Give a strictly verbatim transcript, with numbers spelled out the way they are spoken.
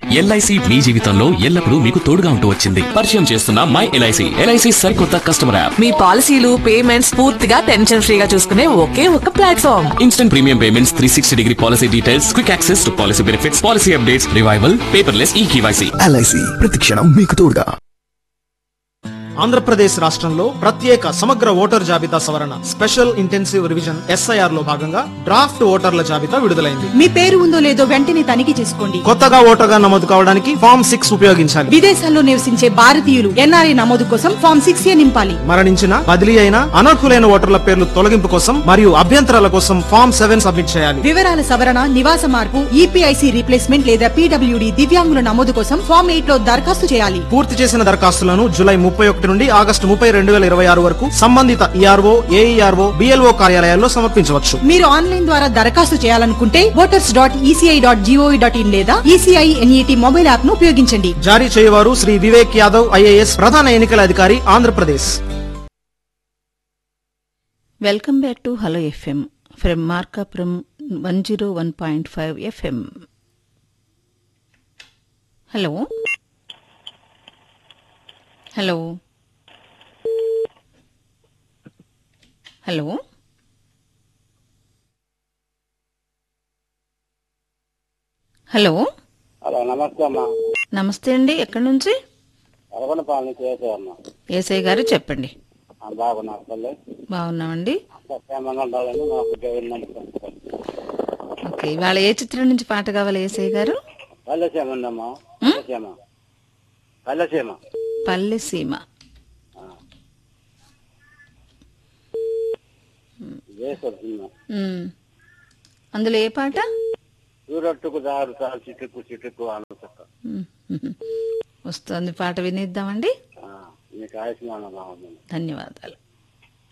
LIC మీ జీవితంలో ఎల్లప్పుడూ మీకు తోడుగా ఉంటూ వచ్చింది. పరిచయం చేస్తున్న మై ఎల్ఐసి ఎల్ఐసి సరికొత్త కస్టమర్ యాప్. మీ పాలసీలు పేమెంట్స్ పూర్తిగా టెన్షన్ ఫ్రీగా చూసుకునే ఒకే ఒక platform. Instant premium payments, three sixty degree policy details, quick access to policy benefits, policy updates, revival, paperless ఈ కేవైసీ. ఎల్ఐసి ప్రతి క్షణం మీకు తోడుగా. ఆంధ్రప్రదేశ్ రాష్ట్రంలో ప్రత్యేక సమగ్ర ఓటర్ జాబితా సవరణ స్పెషల్ ఇంటెన్సివ్ రివిజన్ ఎస్ఐఆర్ లో భాగంగా డ్రాఫ్ట్ ఓటర్ల జాబితా విడుదలైంది. మీ పేరు ఉందో లేదో వెంటనే తనిఖీ చేసుకోండి. కొత్తగా ఓటర్గా నమోదు కావడానికి ఫామ్ సిక్స్ ఉపయోగించాలి. విదేశాల్లో నివసించే భారతీయులు ఎన్ఆర్ఐ నమోదు కోసం ఫామ్ సిక్స్ ఏ నింపాలి. మరణించిన, బదిలీ అయిన, అనర్హులైన ఓటర్ల పేర్లు తొలగింపు కోసం మరియు అభ్యంతరాల కోసం ఫామ్ సెవెన్ సబ్మిట్ చేయాలి. వివరాల సవరణ, నివాస మార్పు, ఈపీఐసి రీప్లేస్మెంట్ లేదా పీడబ్ల్యూడీ దివ్యాంగుల నమోదు కోసం ఫామ్ ఎయిట్ లో దరఖాస్తు చేయాలి. పూర్తి చేసిన దరఖాస్తులను జూలై ముప్పై ఒకటి నుండి ఆగస్టు ముప్పై రెండు వేల ఇరవై ఆరు వరకు సంబంధిత ఈఆర్ఓ, ఏఈఆర్ఓ, బిఎల్ఓ కార్యాలయాల్లో సమర్పించవచ్చు. మీరు ఆన్లైన్ ద్వారా దరఖాస్తు చేయాలనుకుంటే voters dot ECI dot GOV dot in లేదా ఈసీఐ ఎన్ఈటీ మొబైల్ యాప్ ను ఉపయోగించండి. జారీ చేయవారు శ్రీ వివేక్ యాదవ్ ఐఏఎస్, ప్రధాన ఎన్నికల అధికారి, Andhra Pradesh. Welcome back to hello FM from Markapuram one zero one point five FM. Hello hello hello hello hello నమస్తే అమ్మా. నమస్తే అండి. ఎక్కడి నుంచి? అరగొండపాలెం నుంచి ఏసై అమ్మా. ఏసై గారు చెప్పండి. బాగున్నారు తల్లి. బాగున్నామండి. క్షేమంగా ఉండాలని మాకు దేవుని నమ్ముతాం. ఓకే, ఇవాళ ఏ చిత్రం నుంచి పాట కావాలి ఏసై గారు? పల్లెసీమ ఉందమ్మా. పల్లెసీమ పల్లెసీమ పల్లెసీమ. అందులో ఏ పాట? చూరట్టుకు దారు సార్ చిటుకు చిటుకు అనుకుంటా వస్తుంది పాట, వినిద్దామండి. మీకు ఆయుష్మానం బాగుంది. ధన్యవాదాలు.